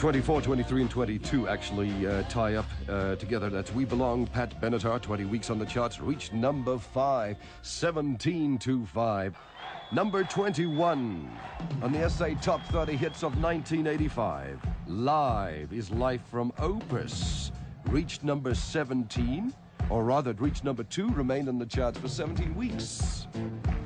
24, 23, and 22 actually tie up together. That's We Belong, Pat Benatar, 20 weeks on the charts, reached number 5, 17 to 5. Number 21 on the SA Top 30 Hits of 1985. Live is Life from Opus. Reached number 17, or rather it reached number 2, remained on the charts for 17 weeks.